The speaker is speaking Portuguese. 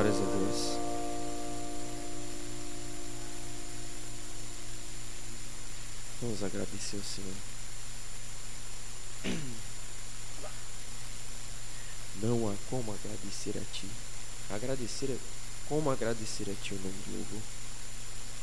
Glórias a Deus. Vamos agradecer ao Senhor. Não há como agradecer a Ti. Como agradecer a Ti o nome do louvor.